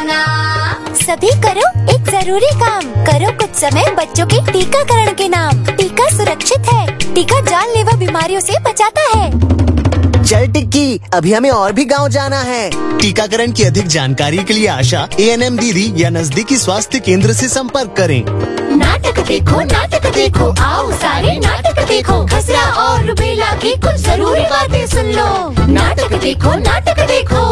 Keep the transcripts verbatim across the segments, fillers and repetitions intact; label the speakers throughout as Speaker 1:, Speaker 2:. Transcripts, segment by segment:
Speaker 1: जाना।
Speaker 2: सभी करो एक जरूरी काम, करो कुछ समय बच्चों के टीकाकरण के नाम। टीका सुरक्षित है, टीका जानलेवा बीमारियों से बचाता है।
Speaker 3: चल टिक्की, अभी हमें और भी गांव जाना है।
Speaker 4: टीकाकरण की अधिक जानकारी के लिए आशा, ए एन एम दीदी या नजदीकी स्वास्थ्य केंद्र से संपर्क करें।
Speaker 1: नाटक देखो नाटक देखो, आओ सारे नाटक देखो, खसरा और रुबेला की कुछ जरूरी बातें सुन लो। नाटक देखो नाटक देखो।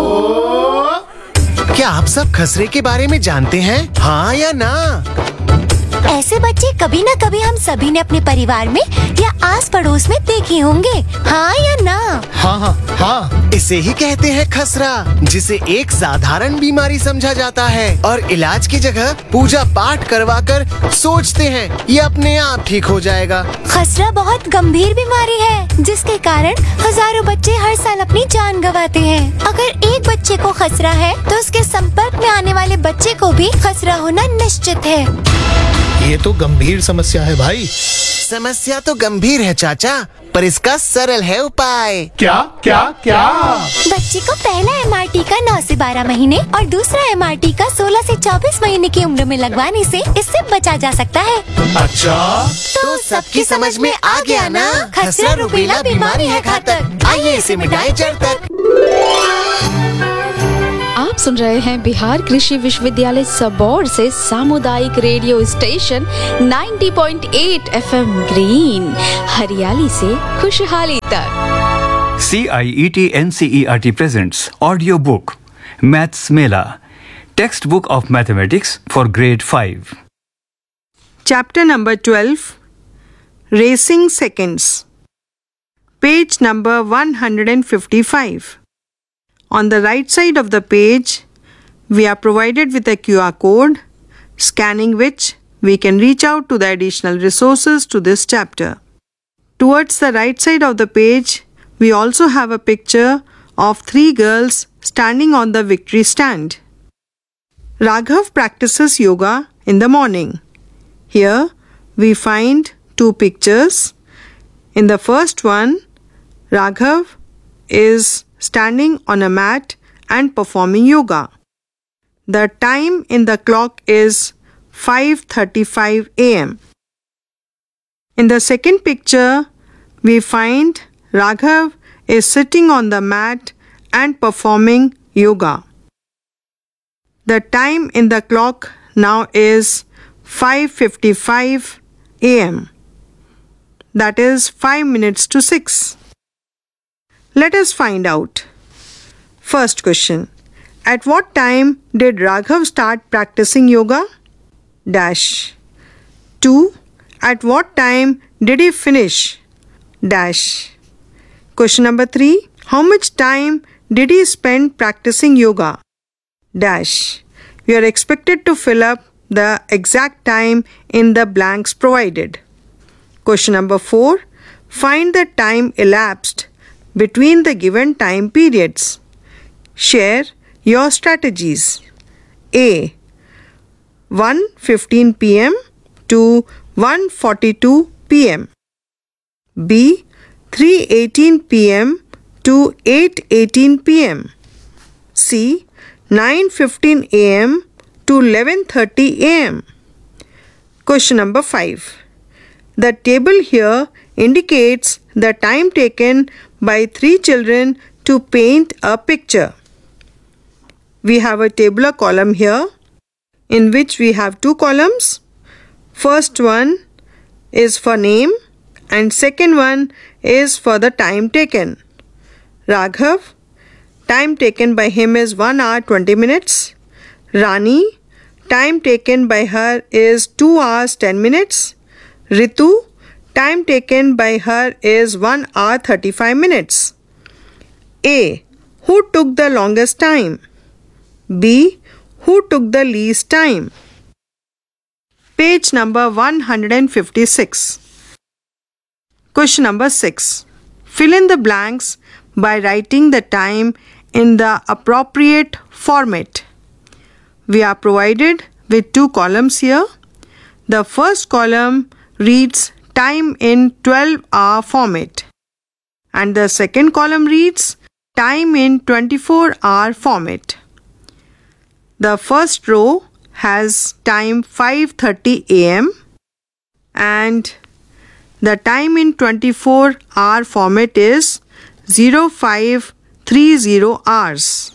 Speaker 4: क्या आप सब खसरे के बारे में जानते हैं, हाँ या ना?
Speaker 2: ऐसे बच्चे कभी न कभी हम सभी ने अपने परिवार में या आस पड़ोस में देखे होंगे, हाँ या ना?
Speaker 4: हाँ हाँ हाँ, इसे ही कहते हैं खसरा, जिसे एक साधारण बीमारी समझा जाता है और इलाज की जगह पूजा पाठ करवाकर सोचते हैं ये अपने आप ठीक हो जाएगा।
Speaker 2: खसरा बहुत गंभीर बीमारी है, जिसके कारण हजारों बच्चे हर साल अपनी जान गंवाते हैं। अगर एक बच्चे को खसरा है तो उसके संपर्क में आने वाले बच्चे को भी खसरा होना निश्चित है।
Speaker 5: ये तो गंभीर समस्या है भाई।
Speaker 3: समस्या तो गंभीर है चाचा, पर इसका सरल है उपाय।
Speaker 5: क्या क्या क्या?
Speaker 2: बच्चे को पहला एम आर टीका नौ से बारह महीने और दूसरा एम आर टीका सोलह से चौबीस महीने की उम्र में लगवाने से इससे बचा जा सकता है।
Speaker 5: अच्छा,
Speaker 3: तो सबकी समझ में आ गया ना, खसरा रुबेला बीमारी है घातक, आइए इसे मिटाएं जड़ तक।
Speaker 6: आप सुन रहे हैं बिहार कृषि विश्वविद्यालय सबौर से सामुदायिक रेडियो स्टेशन नब्बे पॉइंट आठ एफ एम ग्रीन, हरियाली से खुशहाली तक।
Speaker 7: C I E T N C E R T presents audio book Maths Mela, textbook of mathematics for grade five.
Speaker 8: Chapter number twelve, Racing Seconds. Page number one hundred fifty-five. On the right side of the page, we are provided with a Q R code, scanning which we can reach out to the additional resources to this chapter. Towards the right side of the page, we also have a picture of three girls standing on the victory stand. Raghav practices yoga in the morning. Here, we find two pictures. In the first one, Raghav is standing on a mat and performing yoga. The time in the clock is five thirty-five a m In the second picture, we find Raghav is sitting on the mat and performing yoga. The time in the clock now is five fifty-five a m That is five minutes to six. Let us find out. First question. At what time did Raghav start practicing yoga? Dash. two. At what time did he finish? Dash. Question number three. How much time did he spend practicing yoga? Dash. We are expected to fill up the exact time in the blanks provided. Question number four. Find the time elapsed between the given time periods. Share your strategies. A. one fifteen p m to one forty-two p m B. three eighteen p m to eight eighteen p m C. nine fifteen a m to eleven thirty a m Question number five. The table here indicates the time taken by three children to paint a picture. We have a tabular column here in which we have two columns. First one is for name and second one is for the time taken. Raghav, time taken by him is one hour twenty minutes. Rani, time taken by her is two hours ten minutes. Ritu, time taken by her is one hour thirty-five minutes. A. Who took the longest time? B. Who took the least time? Page number one hundred fifty-six. Question number six. Fill in the blanks by writing the time in the appropriate format. We are provided with two columns here. The first column reads time in twelve hour format and the second column reads time in twenty-four hour format. The first row has time five thirty a m and the time in twenty-four hour format is zero five three zero hours.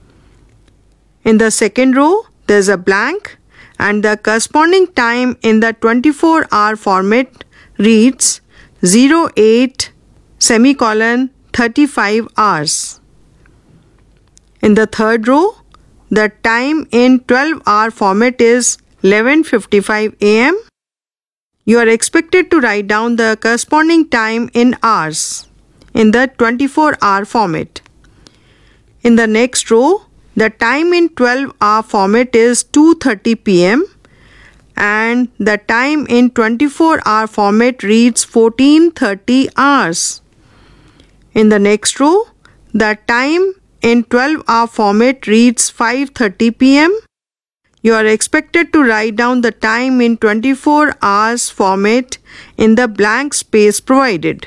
Speaker 8: In the second row, there is a blank and the corresponding time in the twenty-four hour format reads zero eight semicolon thirty-five hours. In the third row, the time in twelve hour format is eleven fifty-five a m You are expected to write down the corresponding time in hours in the twenty-four hour format. In the next row, the time in twelve hour format is two thirty p m and the time in twenty-four hour format reads fourteen thirty hours. In the next row, the time in twelve hour format reads five thirty p m You are expected to write down the time in twenty-four hours format in the blank space provided.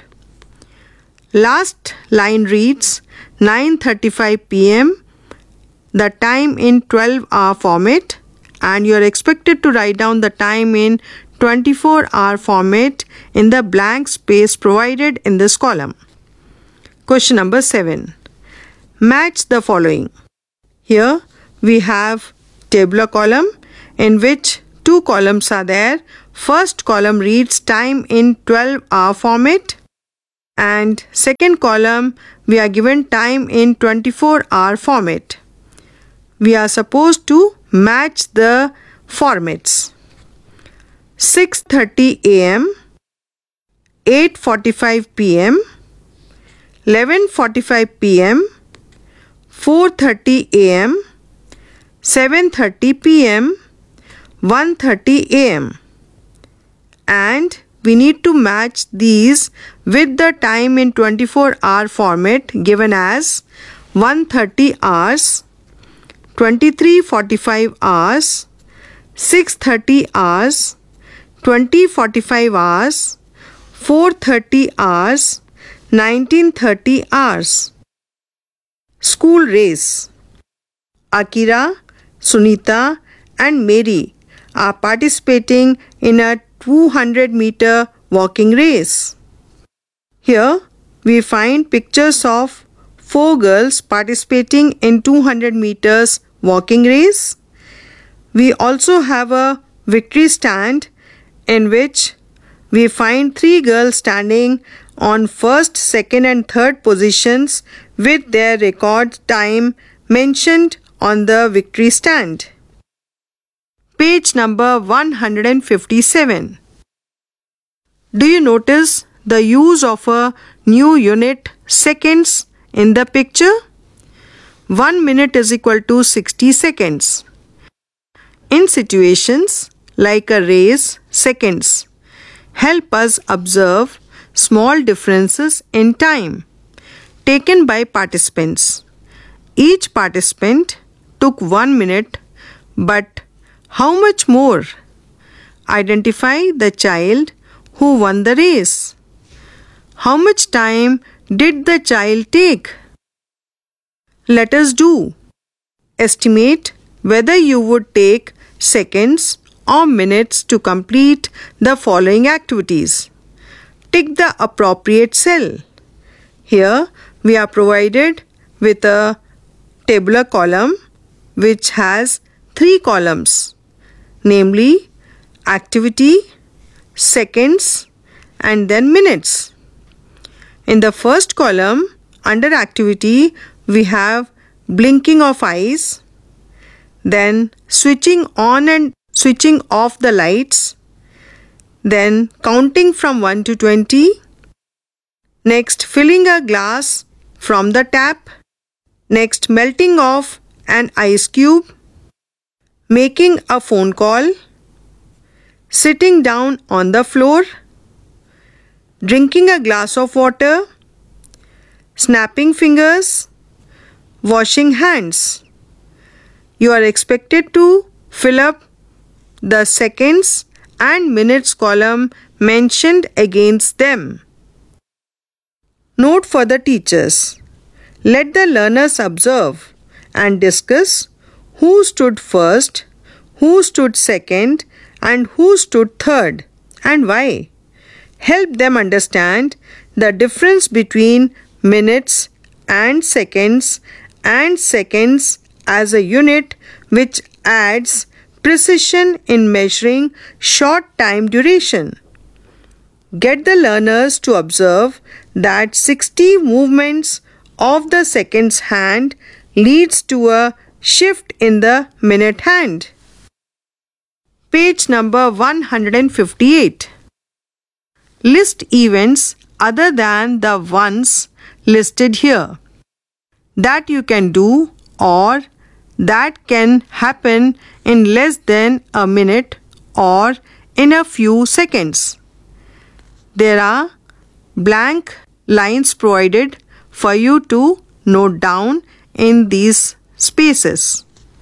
Speaker 8: Last line reads nine thirty-five p m the time in twelve hour format, and you are expected to write down the time in twenty-four hour format in the blank space provided in this column. Question number seven. Match the following. Here we have tabular column in which two columns are there. First column reads time in twelve hour format and second column we are given time in twenty-four hour format. We are supposed to match the formats. six thirty a m, eight forty-five p m, eleven forty-five p m, four thirty a m, seven thirty p m, one thirty a m and we need to match these with the time in twenty-four hour format given as one thirty hours, twenty-three forty-five hours, six thirty hours, twenty forty-five hours, four thirty hours, nineteen thirty hours. School race. Akira, Sunita and Mary are participating in a two hundred meter walking race. Here we find pictures of four girls participating in two hundred meters walking race. We also have a victory stand in which we find three girls standing on first, second and third positions with their record time mentioned on the victory stand. Page number one hundred fifty-seven. Do you notice the use of a new unit seconds in the picture? One minute is equal to sixty seconds. In situations like a race, seconds help us observe small differences in time taken by participants. Each participant took one minute, but how much more? Identify the child who won the race. How much time did the child take? Let us do. Estimate whether you would take seconds or minutes to complete the following activities. Tick the appropriate cell. Here we are provided with a tabular column which has three columns, namely activity, seconds and then minutes. In the first column under activity we have blinking of eyes, then switching on and switching off the lights, then counting from one to twenty, next filling a glass from the tap, next melting of an ice cube, making a phone call, sitting down on the floor, drinking a glass of water, snapping fingers, washing hands. You are expected to fill up the seconds and minutes column mentioned against them. Note for the teachers. Let the learners observe and discuss who stood first, who stood second, and who stood third, and why. Help them understand the difference between minutes and seconds and seconds as a unit which adds precision in measuring short time duration. Get the learners to observe that sixty movements of the second's hand leads to a shift in the minute hand. Page number one hundred fifty-eight. List events other than the ones listed here that you can do or that can happen in less than a minute or in a few seconds. There are blank lines provided for you to note down in these spaces.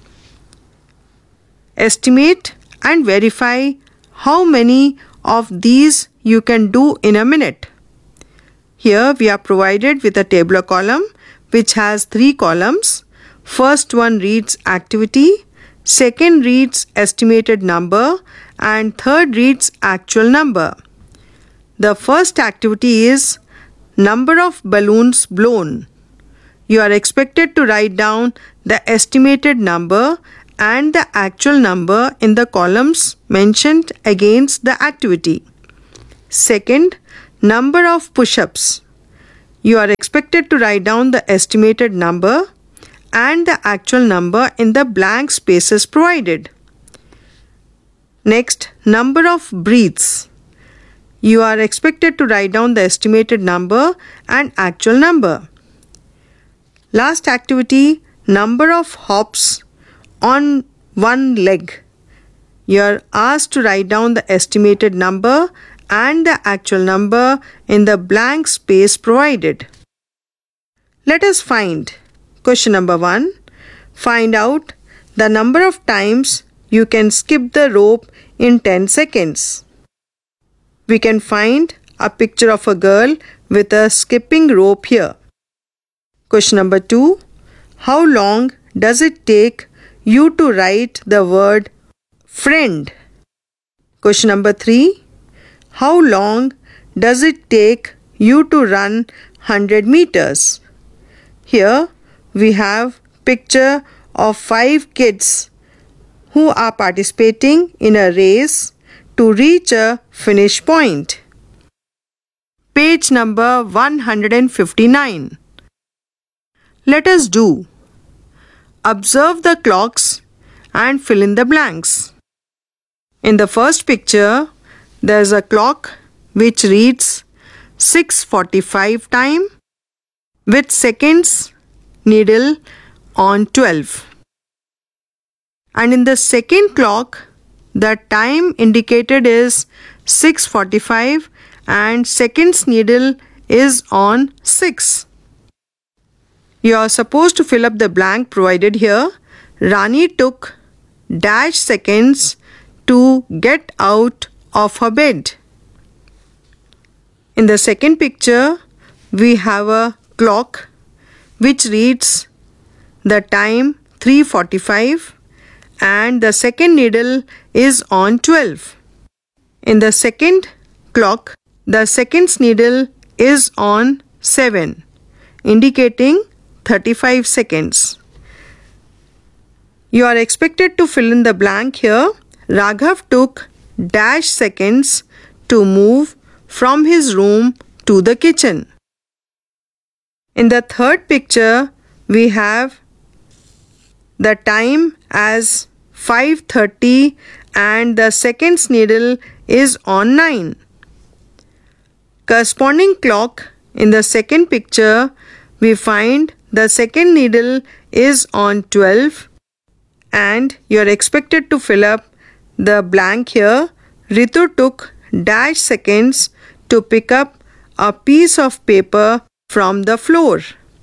Speaker 8: Estimate and verify how many of these you can do in a minute. Here we are provided with a tabular column which has three columns. First one reads activity, second reads estimated number, and third reads actual number. The first activity is number of balloons blown. You are expected to write down the estimated number and the actual number in the columns mentioned against the activity. Second, number of push-ups. You are expected to write down the estimated number and the actual number in the blank spaces provided. Next, number of breaths. You are expected to write down the estimated number and actual number. Last activity, number of hops on one leg. You are asked to write down the estimated number and the actual number in the blank space provided. Let us find question number one. Find out the number of times you can skip the rope in ten seconds. We can find a picture of a girl with a skipping rope here. Question number two. How long does it take you to write the word friend? Question number three. How long does it take you to run one hundred meters? Here we have picture of five kids who are participating in a race to reach a finish point. Page number one hundred fifty-nine. Let us do. Observe the clocks and fill in the blanks. In the first picture, there is a clock which reads six forty-five time with seconds needle on twelve. And in the second clock, the time indicated is six forty-five and seconds needle is on six. You are supposed to fill up the blank provided here. Rani took dash seconds to get out of her bed. In the second picture, we have a clock which reads the time three forty-five and the second needle is on twelve. In the second clock, the seconds needle is on seven, indicating thirty-five seconds. You are expected to fill in the blank here. Raghav took dash seconds to move from his room to the kitchen. In the third picture, we have the time as five thirty and the seconds needle is on nine. Corresponding clock in the second picture, we find the second needle is on twelve and you are expected to fill up the blank here. Ritu took dash seconds to pick up a piece of paper from the floor.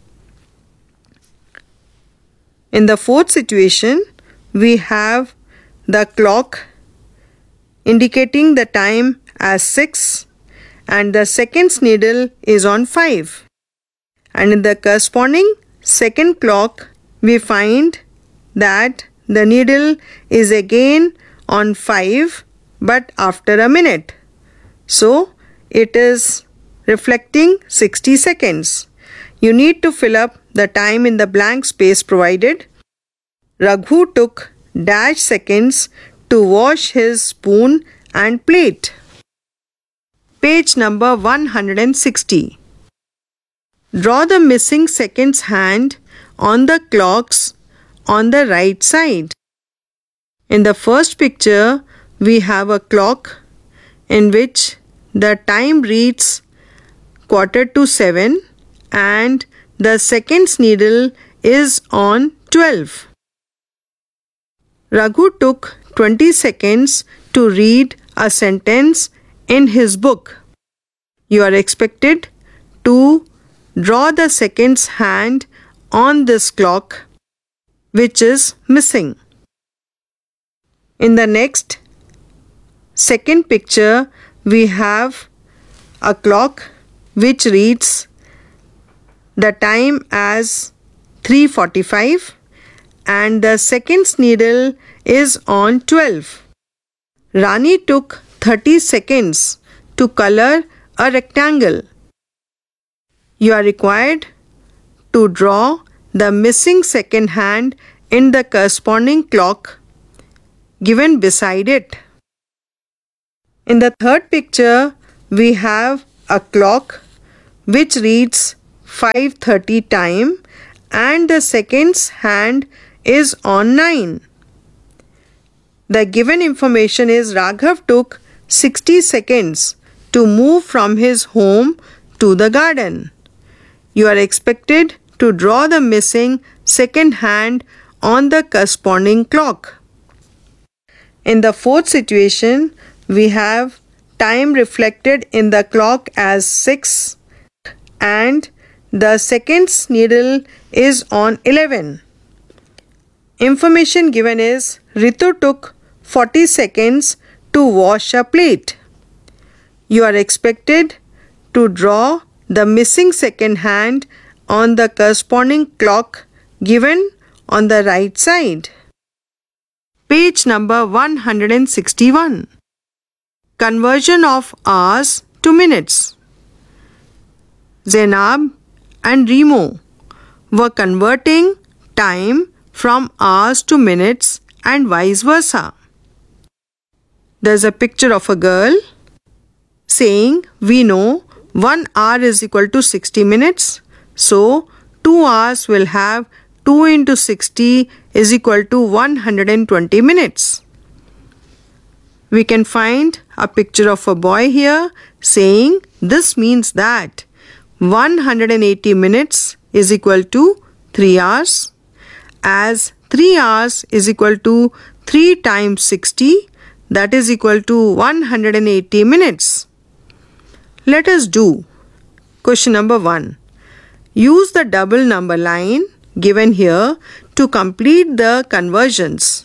Speaker 8: In the fourth situation, we have the clock indicating the time as six and the seconds needle is on five. And in the corresponding second clock, we find that the needle is again on five but after a minute. So it is reflecting sixty seconds. You need to fill up the time in the blank space provided. Raghu took dash seconds to wash his spoon and plate. Page number one hundred sixty. Draw the missing seconds hand on the clocks on the right side. In the first picture, we have a clock in which the time reads quarter to seven and the seconds needle is on twelve. Raghu took twenty seconds to read a sentence in his book. You are expected to draw the seconds hand on this clock which is missing. In the next second picture, we have a clock which reads the time as three forty-five and the seconds needle is on twelve. Rani took thirty seconds to color a rectangle. You are required to draw the missing second hand in the corresponding clock given beside it. In the third picture, we have a clock which reads five thirty time and the seconds hand is on nine. The given information is Raghav took sixty seconds to move from his home to the garden. You are expected to draw the missing second hand on the corresponding clock. In the fourth situation, we have time reflected in the clock as six and the seconds needle is on eleven. Information given is Ritu took forty seconds to wash a plate. You are expected to draw the missing second hand on the corresponding clock given on the right side. Page number one hundred sixty-one. Conversion of hours to minutes. Zainab and Remo were converting time from hours to minutes and vice versa. There's a picture of a girl saying we know one hour is equal to sixty minutes. So two hours will have two into sixty is equal to one hundred twenty minutes. We can find a picture of a boy here saying this means that one hundred eighty minutes is equal to three hours, as three hours is equal to three times sixty, that is equal to one hundred eighty minutes. Let us do question number one. Use the double number line given here to complete the conversions.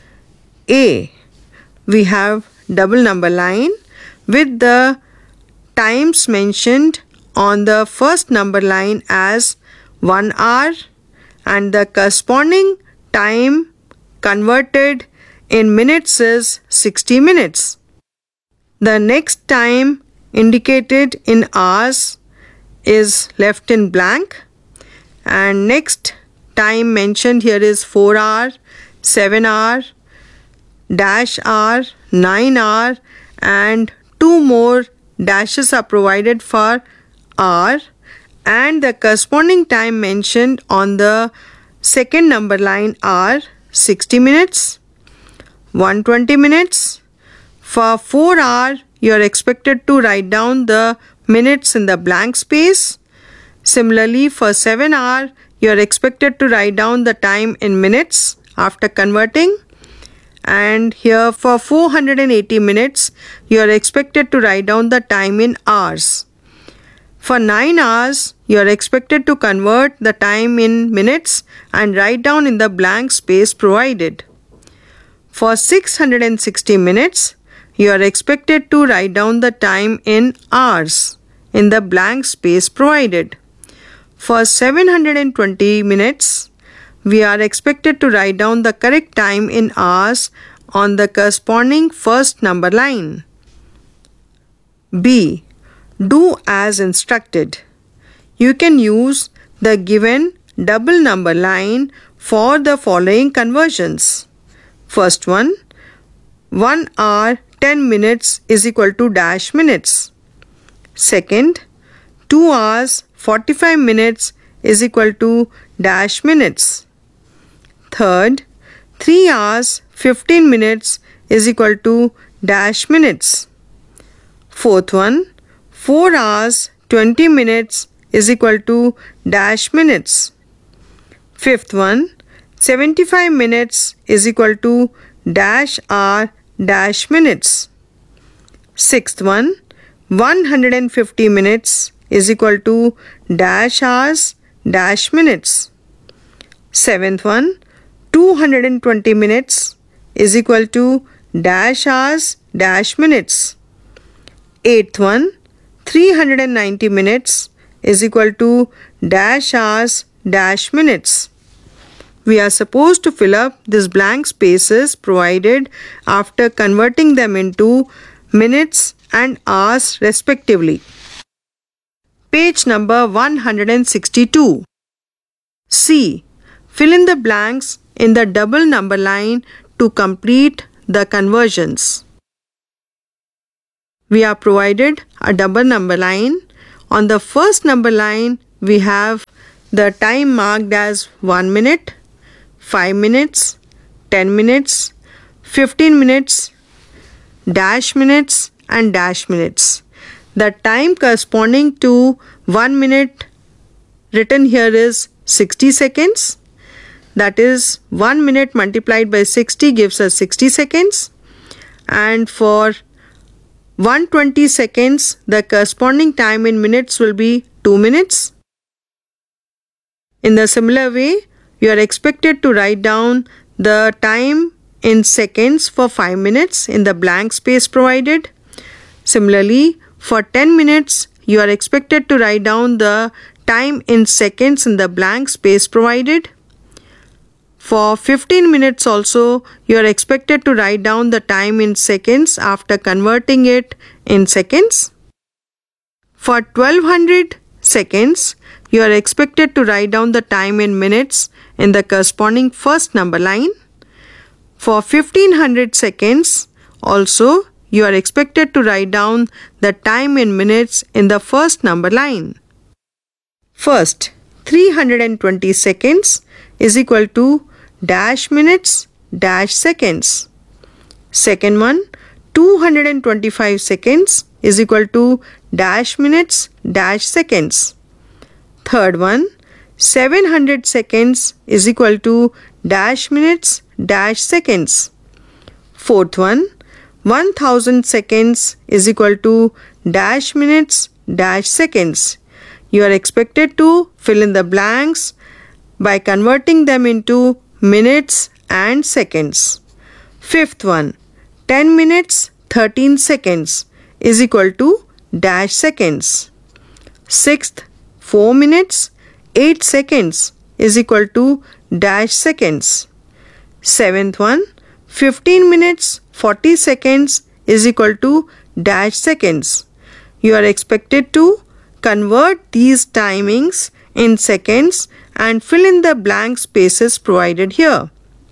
Speaker 8: A. We have double number line with the times mentioned on the first number line as one hour and the corresponding time converted in minutes is sixty minutes. The next time indicated in hours is left in blank, and next time mentioned here is four hour, seven hour, dash hour, nine hour, and two more dashes are provided for hour, and the corresponding time mentioned on the second number line are sixty minutes, one hundred twenty minutes. For four hour, you are expected to write down the minutes in the blank space. Similarly, for seven hour, you are expected to write down the time in minutes after converting. And here for four hundred eighty minutes, you are expected to write down the time in hours. For nine hours, you are expected to convert the time in minutes and write down in the blank space provided. For six hundred sixty minutes, you are expected to write down the time in hours in the blank space provided. For seven hundred twenty minutes, we are expected to write down the correct time in hours on the corresponding first number line. B. Do as instructed. You can use the given double number line for the following conversions. First one, one hour ten minutes is equal to dash minutes. Second, two hours forty-five minutes is equal to dash minutes. Third, three hours fifteen minutes is equal to dash minutes. Fourth one, four hours twenty minutes is equal to dash minutes. Fifth one, seventy-five minutes is equal to dash hour dash minutes. Sixth one, one hundred fifty minutes is equal to dash hours dash minutes. Seventh one, two hundred twenty minutes is equal to dash hours dash minutes. Eighth one, three hundred ninety minutes is equal to dash hours dash minutes. We are supposed to fill up these blank spaces provided after converting them into minutes and hours respectively. Page number one hundred sixty-two. C. Fill in the blanks in the double number line to complete the conversions. We are provided a double number line. On the first number line, we have the time marked as one minute, five minutes, ten minutes, fifteen minutes, dash minutes and dash minutes. The time corresponding to one minute written here is sixty seconds. That is one minute multiplied by sixty gives us sixty seconds. And for one hundred twenty seconds, the corresponding time in minutes will be two minutes. In the similar way, you are expected to write down the time in seconds for five minutes in the blank space provided. Similarly, for ten minutes, you are expected to write down the time in seconds in the blank space provided. For fifteen minutes also, you are expected to write down the time in seconds after converting it in seconds. For twelve hundred seconds, you are expected to write down the time in minutes in the corresponding first number line. For fifteen hundred seconds, also, you are expected to write down the time in minutes in the first number line. First, three hundred twenty seconds is equal to dash minutes dash seconds. Second one, two hundred twenty-five seconds is equal to dash minutes dash seconds. Third one, seven hundred seconds is equal to dash minutes dash seconds. Fourth one, one thousand seconds is equal to dash minutes dash seconds. You are expected to fill in the blanks by converting them into minutes and seconds. Fifth one, ten minutes thirteen seconds is equal to dash seconds. Sixth, four minutes eight seconds is equal to dash seconds. Seventh one, fifteen minutes forty seconds is equal to dash seconds. You are expected to convert these timings in seconds and fill in the blank spaces provided here.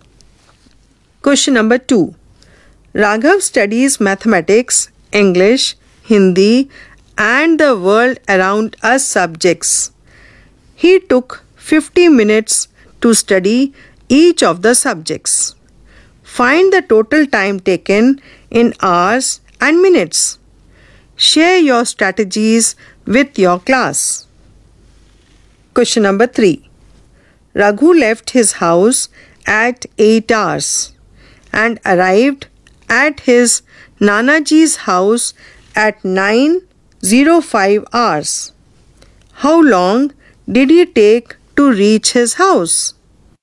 Speaker 8: Question number two. Raghav studies mathematics, English, Hindi and the world around us subjects. He took fifty minutes to study each of the subjects. Find the total time taken in hours and minutes. Share your strategies with your class. Question number three. Raghu left his house at eight hours and arrived at his Nanaji's house at nine oh five hours. How long did he take to reach his house?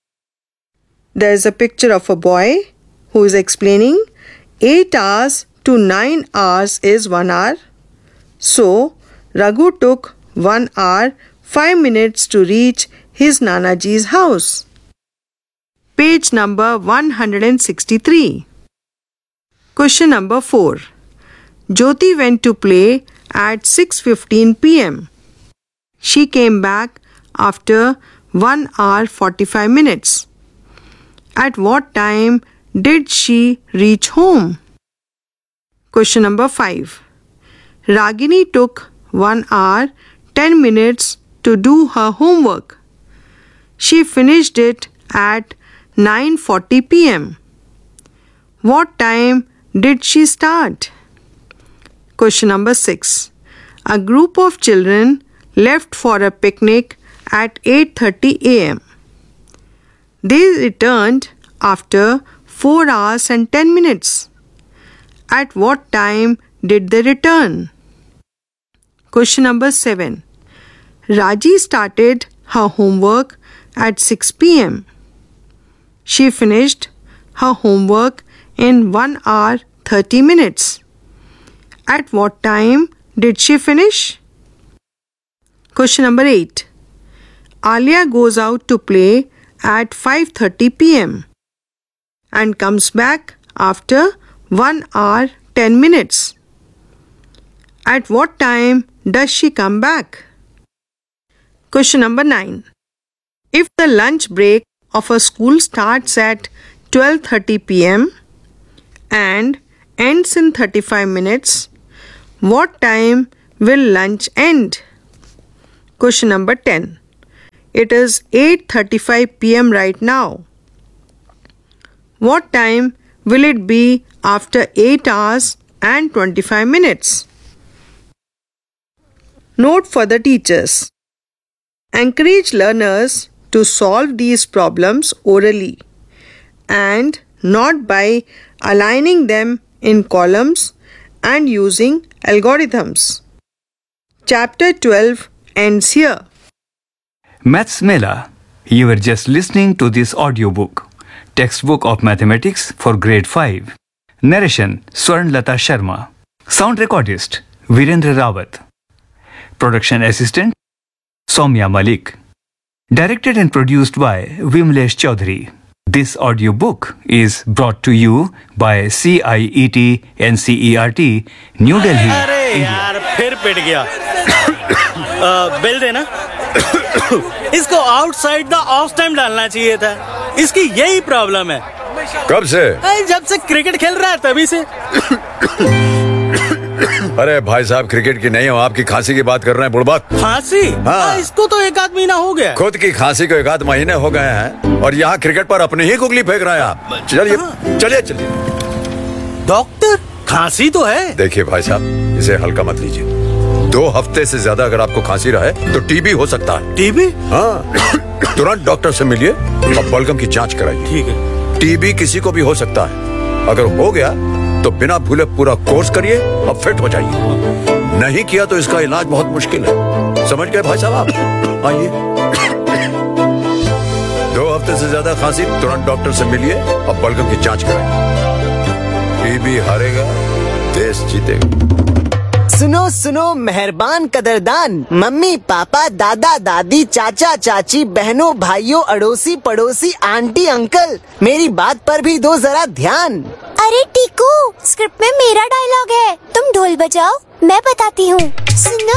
Speaker 8: There is a picture of a boy who is explaining eight hours to nine hours is one hour. So, Raghu took one hour five minutes to reach his Nanaji's house. Page number one hundred sixty-three. Question number four. Jyoti went to play at six fifteen p m She came back after one hour forty-five minutes. At what time did she reach home? Question number five. Ragini took one hour ten minutes to do her homework. She finished it at nine forty p m What time did she start? Question number six. A group of children left for a picnic at eight thirty a m They returned after four hours and ten minutes. At what time did they return? Question number seven. Raji started her homework at six p m She finished her homework in one hour thirty minutes. At what time did she finish? Question number eight. Alia goes out to play at five thirty p m and comes back after one hour ten minutes. At what time does she come back? Question number nine. If the lunch break of a school starts at twelve thirty p m and ends in thirty-five minutes, what time will lunch end? Question number ten. It is eight thirty-five p m right now. What time will it be after eight hours and twenty-five minutes? Note for the teachers. Encourage learners to solve these problems orally and not by aligning them in columns and using algorithms. Chapter twelve ends here.
Speaker 7: Maths Mela. You were just listening to this audiobook, Textbook of Mathematics for Grade five. Narration Swarnlata Sharma. Sound recordist Virendra Rawat. Production assistant Soumya Malik. Directed and produced by Vimlesh Chaudhary. This audiobook is brought to you by C I E T N C E R T, New Delhi.
Speaker 9: अरे यार फिर पिट गया। Bill देना। इसको outside the of time डालना चाहिए था। इसकी यही प्रॉब्लम है।
Speaker 10: कब से?
Speaker 9: जब से क्रिकेट खेल रहा है तभी से।
Speaker 10: अरे भाई साहब क्रिकेट की नहीं हो, आपकी खांसी की बात कर रहे हैं बुड़बक।
Speaker 9: खांसी?
Speaker 10: हाँ।
Speaker 9: इसको तो एक आध महीना हो गया।
Speaker 10: खुद की खांसी को एक आध महीने हो गए हैं और यहाँ क्रिकेट पर अपने ही गुगली फेंक रहे हैं आप। चलिए चलिए चलिए।
Speaker 9: डॉक्टर खांसी तो है।
Speaker 10: देखिए भाई साहब इसे हल्का मत लीजिए। दो हफ्ते से ज्यादा अगर आपको खांसी रहे तो टीबी हो सकता है।
Speaker 9: टीबी?
Speaker 10: हाँ। तुरंत डॉक्टर से मिलिए और बलगम की जांच कराइए।
Speaker 9: ठीक है।
Speaker 10: टीबी किसी को भी हो सकता है। अगर हो गया तो बिना भूले पूरा कोर्स करिए और फिट हो जाइए। नहीं किया तो इसका इलाज बहुत मुश्किल है। समझ गए भाई साहब आप? आइए। दो हफ्ते से ज्यादा खांसी, तुरंत डॉक्टर से मिलिए और बलगम की जांच कराइए। टीबी हारेगा, देश जीतेगा।
Speaker 3: सुनो सुनो मेहरबान कदरदान, मम्मी पापा दादा दादी चाचा चाची बहनों भाइयों अड़ोसी पड़ोसी आंटी अंकल, मेरी बात पर भी दो जरा ध्यान।
Speaker 2: अरे टीकू, स्क्रिप्ट में मेरा डायलॉग है, तुम ढोल बजाओ, मैं बताती हूँ। सुनो